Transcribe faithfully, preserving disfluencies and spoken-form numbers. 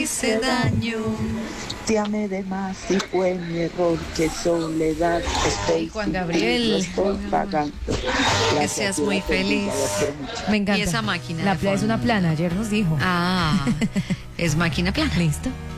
hice daño. Te amé de más y fue mi error, que soledad. Estoy Juan Gabriel, lo estoy pagando. que seas muy feliz. Me encanta. Y esa máquina La de playa es fondo. una plana, ayer nos dijo. Ah, es máquina plana. Listo.